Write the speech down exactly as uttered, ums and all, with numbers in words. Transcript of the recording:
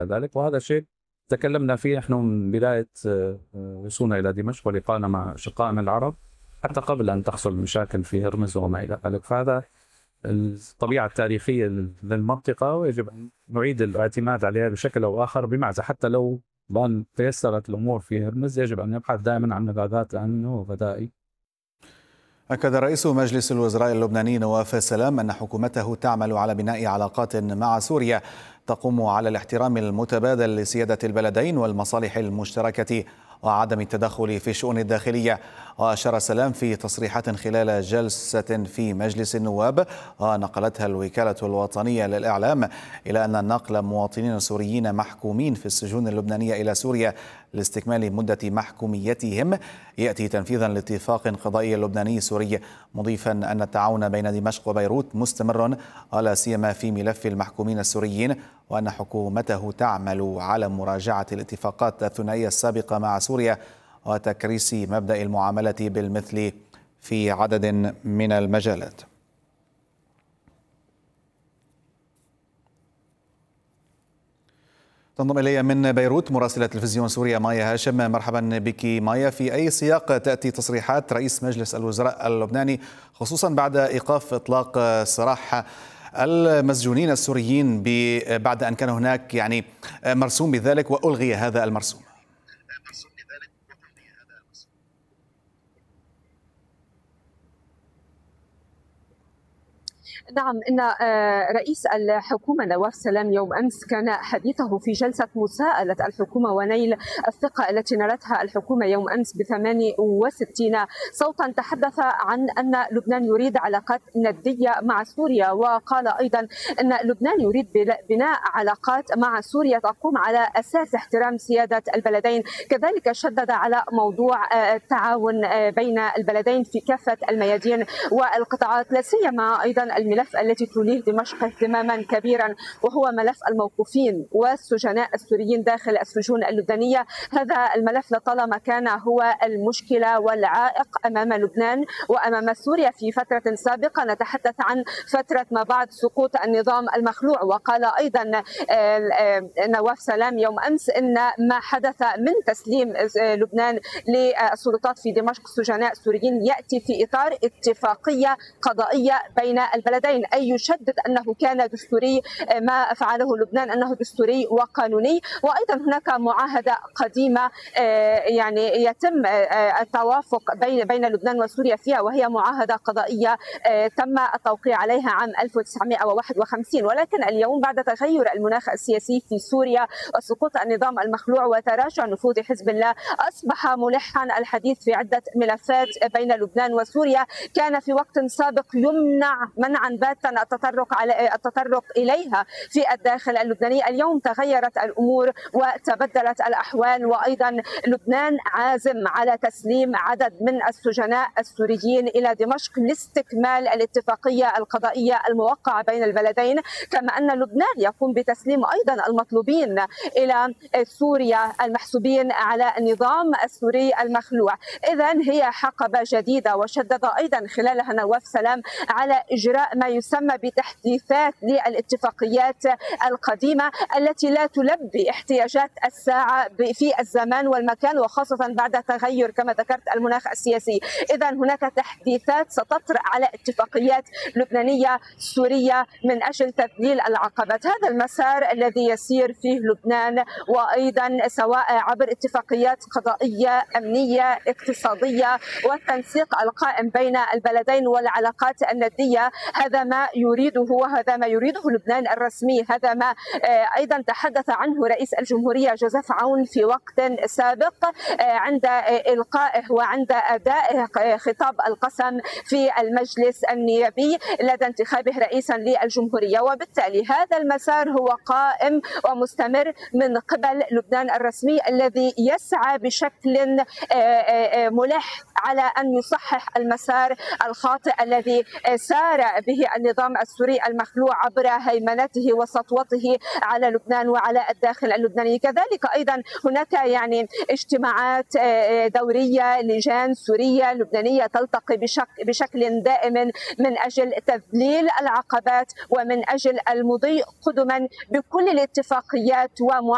ذلك، وهذا شيء تكلمنا فيه نحن من بداية وصولنا إلى دمشق ولقائنا مع أشقائنا العرب حتى قبل أن تحصل المشاكل في هرمز وما إلى ذلك. فهذا الطبيعة التاريخية للمنطقة ويجب أن نعيد الاعتماد عليها بشكل أو آخر، بمعنى حتى لو بان تيسرت الأمور في هرمز يجب أن نبحث دائما عن نباتات أمنة وبدائل. أكد رئيس مجلس الوزراء اللبناني نواف سلام أن حكومته تعمل على بناء علاقات مع سوريا تقوم على الاحترام المتبادل لسيادة البلدين والمصالح المشتركة وعدم التدخل في الشؤون الداخلية. وأشار سلام في تصريحات خلال جلسة في مجلس النواب ونقلتها الوكالة الوطنية للإعلام إلى أن نقل مواطنين سوريين محكومين في السجون اللبنانية إلى سوريا لاستكمال مدة محكوميتهم يأتي تنفيذا لاتفاق قضائي لبناني سوري، مضيفا أن التعاون بين دمشق وبيروت مستمر ولا سيما في ملف المحكومين السوريين، وأن حكومته تعمل على مراجعة الاتفاقات الثنائية السابقة مع سوريا وتكريس مبدأ المعاملة بالمثل في عدد من المجالات. تنضم إلي من بيروت مراسلة تلفزيون سوريا مايا هاشم. مرحبا بك مايا. في أي سياق تأتي تصريحات رئيس مجلس الوزراء اللبناني خصوصا بعد إيقاف إطلاق سراح المسجونين السوريين بعد أن كان هناك يعني مرسوم بذلك وألغي هذا المرسوم؟ نعم، إن رئيس الحكومة نواف سلام يوم أمس كان حديثه في جلسة مساءلة الحكومة ونيل الثقة التي نالتها الحكومة يوم أمس بثمانية وستين صوتا، تحدث عن أن لبنان يريد علاقات ندية مع سوريا، وقال أيضا أن لبنان يريد بناء علاقات مع سوريا تقوم على أساس احترام سيادة البلدين. كذلك شدد على موضوع التعاون بين البلدين في كافة الميادين والقطاعات، لا سيما أيضا الملف التي توليه دمشق اهتماما كبيرا وهو ملف الموقوفين والسجناء السوريين داخل السجون اللبنانية. هذا الملف لطالما كان هو المشكلة والعائق أمام لبنان وأمام سوريا في فترة سابقة، نتحدث عن فترة ما بعد سقوط النظام المخلوع. وقال أيضا نواف سلام يوم أمس إن ما حدث من تسليم لبنان للسلطات في دمشق سجناء سوريين يأتي في إطار اتفاقية قضائية بين البلدين، أي يشدد أنه كان دستوري ما فعله لبنان، أنه دستوري وقانوني. وأيضا هناك معاهدة قديمة يعني يتم التوافق بين بين لبنان وسوريا فيها، وهي معاهدة قضائية تم التوقيع عليها عام ألف وتسعمائة وواحد وخمسين. ولكن اليوم بعد تغير المناخ السياسي في سوريا وسقوط النظام المخلوع وتراجع نفوذ حزب الله، أصبح ملحا الحديث في عدة ملفات بين لبنان وسوريا كان في وقت سابق يمنع منعا باتا التطرق على التطرق اليها في الداخل اللبناني. اليوم تغيرت الامور وتبدلت الاحوال، وايضا لبنان عازم على تسليم عدد من السجناء السوريين الى دمشق لاستكمال الاتفاقيه القضائيه الموقعه بين البلدين، كما ان لبنان يقوم بتسليم ايضا المطلوبين الى سوريا المحسوبين على النظام السوري المخلوع. اذا هي حقبه جديده، وشدد ايضا خلالها نواف سلام على إجراء ما يسمى بتحديثات للاتفاقيات القديمة التي لا تلبي احتياجات الساعة في الزمان والمكان، وخاصة بعد تغير كما ذكرت المناخ السياسي. إذا هناك تحديثات ستطرأ على اتفاقيات لبنانية سورية من أجل تذليل العقبات. هذا المسار الذي يسير فيه لبنان، وأيضا سواء عبر اتفاقيات قضائية أمنية اقتصادية والتنسيق القائم بين البلدين والعلاقات الندية، هذا ما يريده وهذا ما يريده لبنان الرسمي. هذا ما أيضا تحدث عنه رئيس الجمهورية جوزيف عون في وقت سابق عند إلقائه وعند أدائه خطاب القسم في المجلس النيابي لدى انتخابه رئيسا للجمهورية. وبالتالي هذا المسار هو قائم ومستمر من قبل لبنان الرسمي الذي يسعى بشكل ملح على أن يصحح المسار الخاطئ الذي سار به النظام السوري المخلوع عبر هيمنته وسطوته على لبنان وعلى الداخل اللبناني. كذلك أيضا هناك يعني اجتماعات دورية لجان سورية لبنانية تلتقي بشكل دائم من أجل تذليل العقبات ومن أجل المضي قدما بكل الاتفاقيات ومع